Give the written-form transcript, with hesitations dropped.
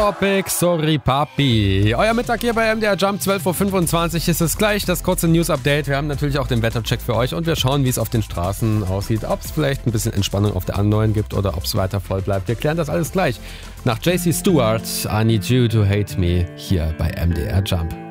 Topic, sorry Papi. Euer Mittag hier bei MDR Jump, 12.25 Uhr ist es gleich, das kurze News-Update. Wir haben natürlich auch den Wettercheck für euch und wir schauen, wie es auf den Straßen aussieht. Ob es vielleicht ein bisschen Entspannung auf der A9 gibt oder ob es weiter voll bleibt. Wir klären das alles gleich nach JC Stewart, I Need You to Hate Me, hier bei MDR Jump.